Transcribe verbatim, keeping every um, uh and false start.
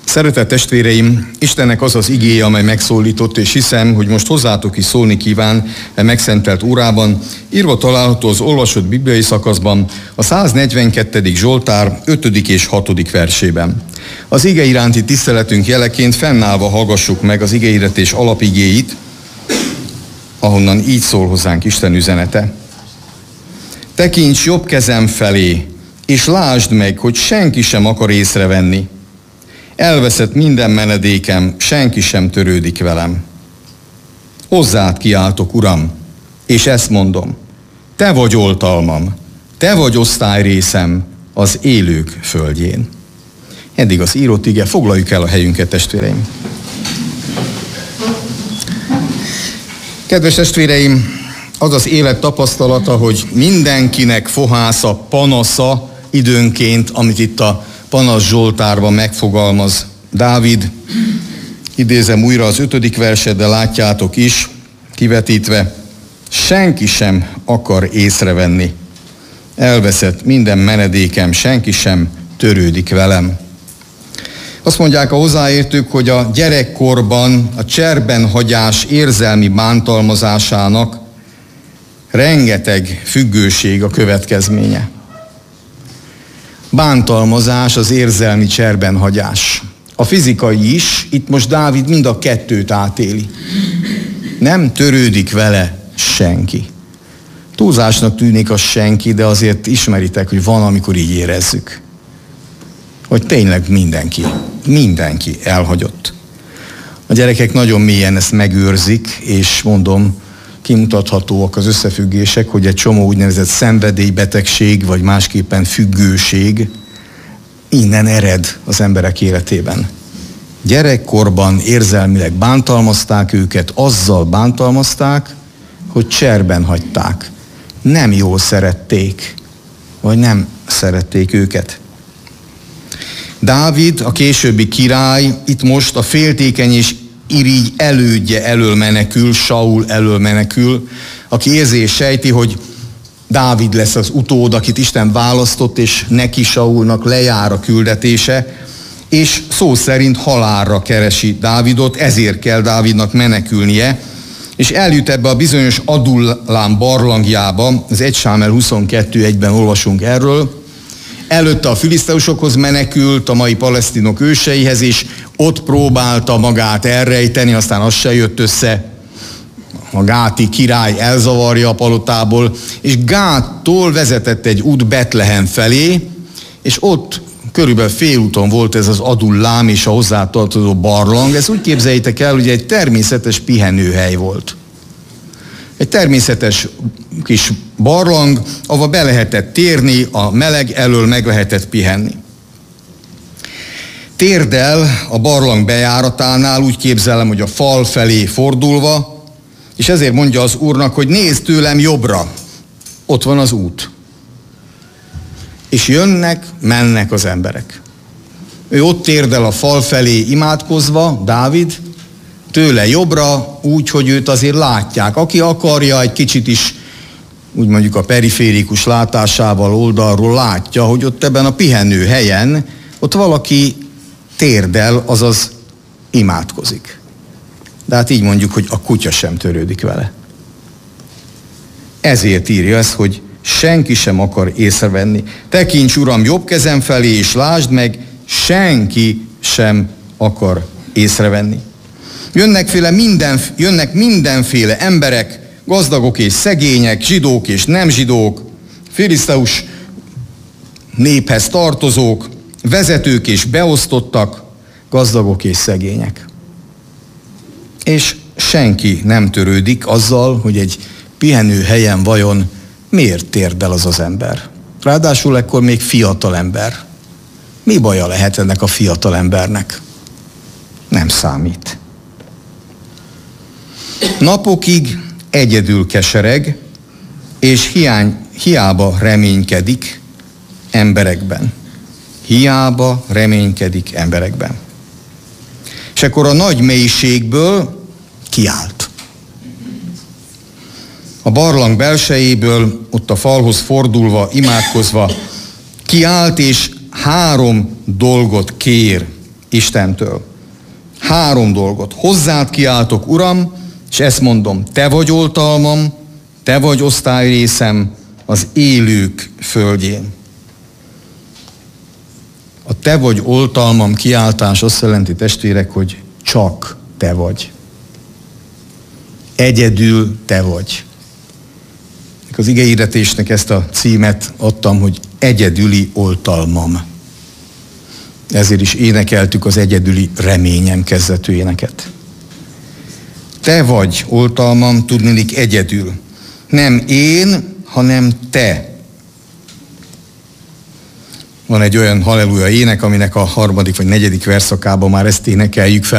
Szeretett testvéreim, Istennek az az igéje, amely megszólított, és hiszem, hogy most hozzátok is szólni kíván e megszentelt órában, írva található az olvasott bibliai szakaszban, a száznegyvenkettedik Zsoltár ötödik és hatodik versében. Az ige iránti tiszteletünk jeleként fennállva hallgassuk meg az igeiretés alapigéit, ahonnan így szól hozzánk Isten üzenete. Tekints jobb kezem felé, és lásd meg, hogy senki sem akar észrevenni. Elveszett minden menedékem, senki sem törődik velem. Hozzád kiáltok, Uram, és ezt mondom. Te vagy oltalmam, te vagy osztályrészem az élők földjén. Eddig az írott ige, foglaljuk el a helyünket, testvéreim. Kedves testvéreim, az az élet tapasztalata, hogy mindenkinek fohásza, panasza időnként, amit itt a Panasz Zsoltárban megfogalmaz Dávid. Idézem újra az ötödik verset, de látjátok is, kivetítve, senki sem akar észrevenni. Elveszett minden menedékem, senki sem törődik velem. Azt mondják a hozzáértők, hogy a gyerekkorban a cserbenhagyás érzelmi bántalmazásának rengeteg függőség a következménye. Bántalmazás, az érzelmi cserbenhagyás. A fizikai is, itt most Dávid mind a kettőt átéli. Nem törődik vele senki. Túlzásnak tűnik az senki, de azért ismeritek, hogy van, amikor így érezzük. Hogy tényleg mindenki, mindenki elhagyott. A gyerekek nagyon mélyen ezt megőrzik, és mondom, kimutathatóak az összefüggések, hogy egy csomó úgynevezett szenvedélybetegség, vagy másképpen függőség innen ered az emberek életében. Gyerekkorban érzelmileg bántalmazták őket, azzal bántalmazták, hogy cserben hagyták. Nem jól szerették, vagy nem szerették őket. Dávid, a későbbi király, itt most a féltékeny és irigy elődje elől menekül, Saul elől menekül, aki érzi és sejti, hogy Dávid lesz az utód, akit Isten választott, és neki, Saulnak lejár a küldetése, és szó szerint halálra keresi Dávidot, ezért kell Dávidnak menekülnie, és eljut ebbe a bizonyos Adullám barlangjába, az egy Sámuel huszonkettő egyben olvasunk erről. Előtte a filiszteusokhoz menekült, a mai palesztinok őseihez, és ott próbálta magát elrejteni, aztán az se jött össze. A gáti király elzavarja a palotából, és Gáttól vezetett egy út Betlehem felé, és ott körülbelül félúton volt ez az Adullám és a hozzátartozó barlang. Ezt úgy képzeljétek el, hogy egy természetes pihenőhely volt. Egy természetes kis barlang, ahova be lehetett térni, a meleg elől meg lehetett pihenni. Térdel a barlang bejáratánál, úgy képzelem, hogy a fal felé fordulva, és ezért mondja az Úrnak, hogy nézd tőlem jobbra, ott van az út. És jönnek, mennek az emberek. Ő ott térdel a fal felé imádkozva, Dávid, tőle jobbra, úgy, hogy őt azért látják. Aki akarja, egy kicsit is, úgy mondjuk a periférikus látásával oldalról látja, hogy ott ebben a pihenő helyen, ott valaki térdel, azaz imádkozik. De hát így mondjuk, hogy a kutya sem törődik vele. Ezért írja ezt, hogy senki sem akar észrevenni. Tekints, Uram, jobb kezem felé, és lásd meg, senki sem akar észrevenni. Jönnek, féle minden, jönnek mindenféle emberek, gazdagok és szegények, zsidók és nem zsidók, filiszteus néphez tartozók, vezetők és beosztottak, gazdagok és szegények. És senki nem törődik azzal, hogy egy pihenő helyen vajon miért térdel az az ember. Ráadásul ekkor még fiatal ember. Mi baja lehet ennek a fiatal embernek? Nem számít. Napokig egyedül kesereg, és hiány, hiába reménykedik emberekben. Hiába reménykedik emberekben. És akkor a nagy mélységből kiállt. A barlang belsejéből, ott a falhoz fordulva, imádkozva, kiállt, és három dolgot kér Istentől. Három dolgot. Hozzád kiáltok, Uram, és ezt mondom, te vagy oltalmam, te vagy osztályrészem az élők földjén. A te vagy oltalmam kiáltás azt jelenti, testvérek, hogy csak te vagy. Egyedül te vagy. Az igehirdetésnek ezt a címet adtam, hogy egyedüli oltalmam. Ezért is énekeltük az egyedüli reményem kezdetű éneket. Te vagy oltalmam, tudniillik egyedül. Nem én, hanem te. Van egy olyan halleluja ének, aminek a harmadik vagy negyedik verszakában már ezt énekeljük fel.